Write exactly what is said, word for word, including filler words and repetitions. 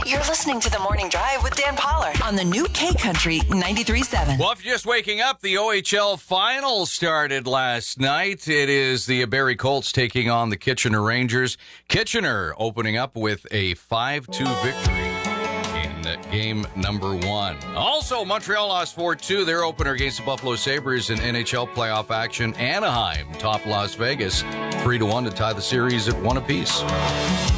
You're listening to The Morning Drive with Dan Pollard on the new K Country ninety-three point seven. Well, if you're just waking up, the O H L Finals started last night. It is the Barrie Colts taking on the Kitchener Rangers. Kitchener opening up with a five two victory in game number one. Also, Montreal lost four two, their opener against the Buffalo Sabres in N H L playoff action. Anaheim topped Las Vegas three to one to tie the series at one apiece.